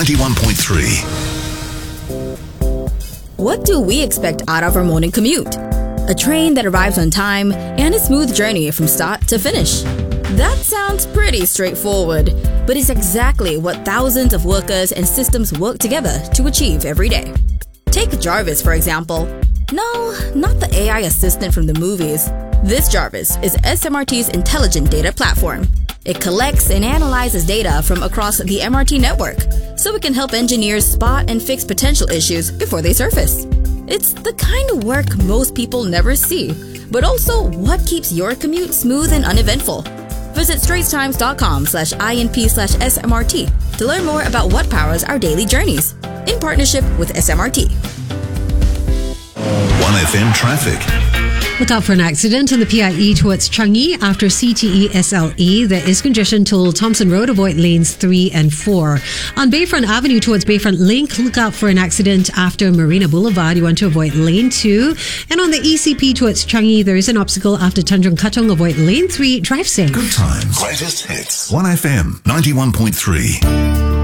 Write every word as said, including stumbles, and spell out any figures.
ninety-one point three. What do we expect out of our morning commute? A train that arrives on time and a smooth journey from start to finish. That sounds pretty straightforward, but it's exactly what thousands of workers and systems work together to achieve every day. Take Jarvis, for example. No, not the A I assistant from the movies. This Jarvis is S M R T's intelligent data platform. It collects and analyzes data from across the M R T network, so it can help engineers spot and fix potential issues before they surface. It's the kind of work most people never see, but also what keeps your commute smooth and uneventful. Visit straitstimes.com slash INP slash SMRT to learn more about what powers our daily journeys, in partnership with S M R T. one F M traffic. Look out for an accident on the P I E towards Changi after C T E S L E. There is congestion till Thompson Road. Avoid lanes three and four. On Bayfront Avenue towards Bayfront Link, look out for an accident after Marina Boulevard. You want to avoid lane two. And on the E C P towards Changi, there is an obstacle after Tanjung Katong. Avoid lane three. Drive safe. Good times. Greatest hits. one F M ninety-one point three.